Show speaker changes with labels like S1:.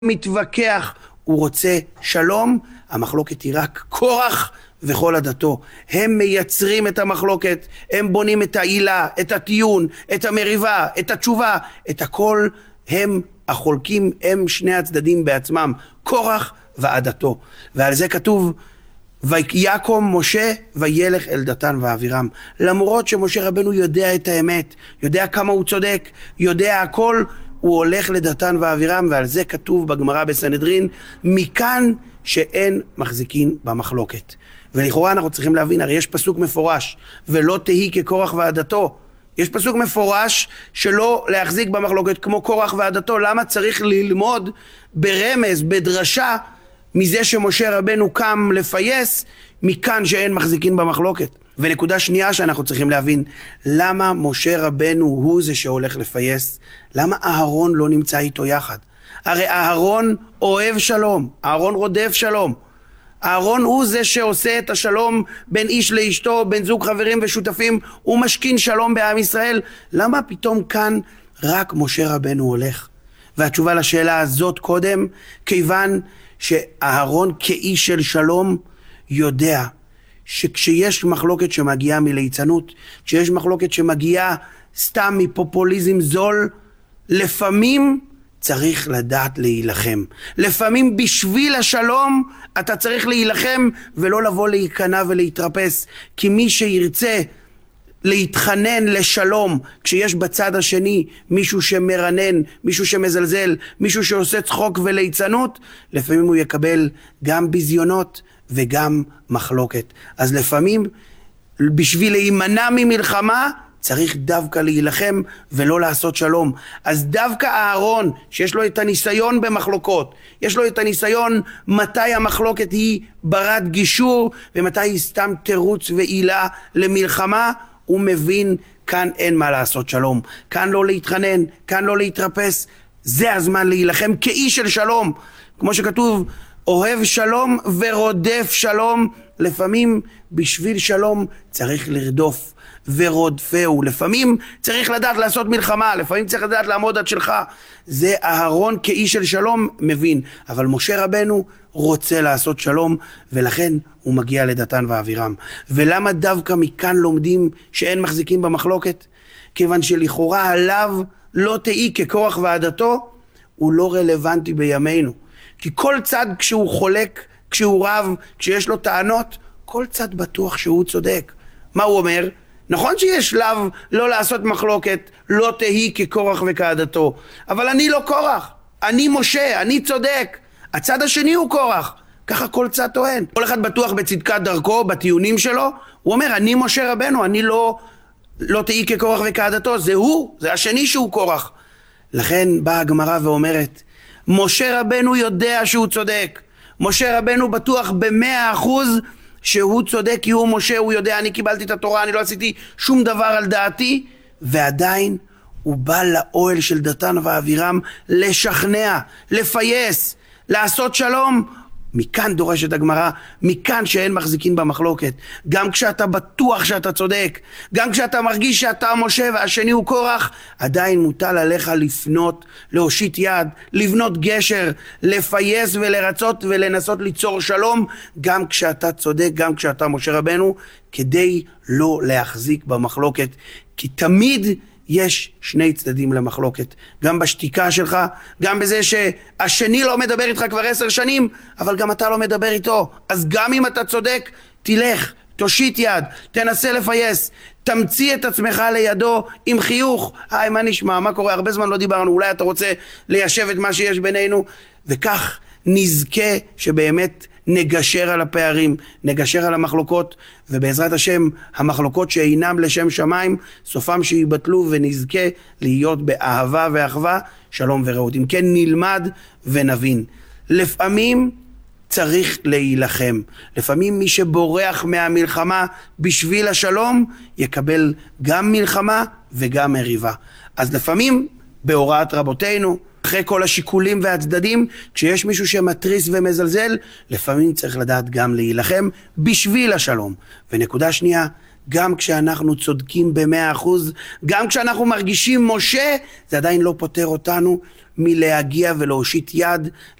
S1: מתווכח, הוא רוצה שלום, המחלוקת היא רק קורח וכל עדתו. הם מייצרים את המחלוקת, הם בונים את העילה, את הטיעון, את המריבה, את התשובה, את הכל. הם החולקים, הם שני הצדדים בעצמם, קורח ועדתו. ועל זה כתוב, ויקום משה וילך אל דתן ואבירם. למרות שמשה רבנו יודע את האמת, יודע כמה הוא צודק, יודע הכל, הוא הולך לדתן ואבירם, ועל זה כתוב בגמרא בסנהדרין, מכאן שאין מחזיקין במחלוקת. ולכאורה אנחנו צריכים להבין, הרי יש פסוק מפורש, ולא תהי כקורח ועדתו. יש פסוק מפורש שלא להחזיק במחלוקת כמו קורח ועדתו. למה צריך ללמוד ברמז, בדרשה, מזה שמשה רבנו קם לפייס, מכאן שאין מחזיקין במחלוקת? ונקודה שנייה שאנחנו צריכים להבין, למה משה רבנו הוא זה שהולך לפייס? למה אהרון לא נמצא איתו יחד? הרי אהרון אוהב שלום, אהרון רודף שלום. אהרון הוא זה שעושה את השלום בין איש לאשתו, בין זוג חברים ושותפים, הוא משכין שלום בעם ישראל. למה פתאום כאן רק משה רבנו הולך? והתשובה לשאלה הזאת קודם, כיוון שאהרון כאיש של שלום יודע שכשיש מחלוקת שמגיעה מליצנות, כשיש מחלוקת שמגיעה סתם מפופוליזם זול, לפעמים צריך לדעת להילחם. לפעמים בשביל השלום אתה צריך להילחם ולא לבוא להיכנע ולהתרפס. כי מי שירצה להתחנן לשלום כשיש בצד השני מישהו שמרנן, מישהו שמזלזל, מישהו שעושה צחוק וליצנות, לפעמים הוא יקבל גם ביזיונות וגם מחלוקת. אז לפעמים בשביל להימנע ממלחמה צריך דווקא להילחם ולא לעשות שלום. אז דווקא אהרון, שיש לו את הניסיון במחלוקות, יש לו את הניסיון מתי המחלוקת היא ברת גישור ומתי היא סתם תירוץ ועילה למלחמה, הוא מבין כאן אין מה לעשות שלום, כאן לא להתחנן, כאן לא להתרפס, זה הזמן להילחם כאיש של שלום. כמו שכתוב, אוהב שלום ורודף שלום. לפעמים בשביל שלום צריך לרדוף ורודפהו. לפעמים צריך לדעת לעשות מלחמה, לפעמים צריך לדעת לעמוד עד שלך. זה אהרון כאיש של שלום מבין. אבל משה רבנו רוצה לעשות שלום, ולכן הוא מגיע לדתן ואבירם. ולמה דווקא מכאן לומדים שאין מחזיקים במחלוקת? כיוון שלכאורה עליו לא תהי כקורח ועדתו, הוא לא רלוונטי בימינו. כי כל צד כשהוא חולק, כשהוא רב, כשיש לו טענות, כל צד בטוח שהוא צודק. מה הוא אומר? נכון שיש שלב לא לעשות מחלוקת, לא תהי כקורח וכעדתו. אבל אני לא קורח, אני משה, אני צודק. הצד השני הוא קורח. ככה כל צד טוען. כל אחד בטוח בצדקת דרכו, בטיעונים שלו. הוא אומר, אני משה רבנו, אני לא תהי כקורח וכעדתו. זה הוא, זה השני שהוא קורח. לכן באה הגמרא ואומרת, משה רבנו יודע שהוא צודק. משה רבנו בטוח ב100% שהוא צודק, כי הוא משה, הוא יודע, אני קיבלתי את התורה, אני לא עשיתי שום דבר על דעתי, ועדיין הוא בא לאוהל של דתן ואבירם לשכנע, לפייס, לעשות שלום. מכאן דורשת הגמרא, מכאן שאין מחזיקין במחלוקת. גם כשאתה בטוח שאתה צודק, גם כשאתה מרגיש שאתה משה והשני הוא קורח, עדיין מוטל עליך לפנות, להושיט יד, לבנות גשר, לפייס ולרצות ולנסות ליצור שלום, גם כשאתה צודק, גם כשאתה משה רבנו, כדי לא להחזיק במחלוקת. כי תמיד יש שני צדדים למחלוקת, גם בשתיקה שלך, גם בזה שהשני לא מדבר איתך כבר 10 שנים, אבל גם אתה לא מדבר איתו. אז גם אם אתה צודק, תלך, תושיט יד, תנסה לפייס, תמציא את עצמך לידו עם חיוך. היי, מה נשמע? מה קורה? הרבה זמן לא דיברנו, אולי אתה רוצה ליישב את מה שיש בינינו, וכך נזכה שבאמת נגשר על הפערים, נגשר על המחלוקות, ובעזרת השם המחלוקות שאינם לשם שמיים סופם שיבטלו, ונזכה להיות באהבה ואחווה, שלום ורעות. אם כן נלמד ונבין, לפעמים צריך להילחם. לפעמים מי שבורח מהמלחמה בשביל השלום יקבל גם מלחמה וגם מריבה. אז לפעמים בהוראת רבותינו, אחרי כל השיקולים והצדדים, כשיש מישהו שמטריס ומזלזל, לפעמים צריך לדעת גם להילחם בשביל השלום. ונקודה שנייה, גם כשאנחנו צודקים ב100%, גם כשאנחנו מרגישים משה, זה עדיין לא פותר אותנו מלהגיע ולהושיט יד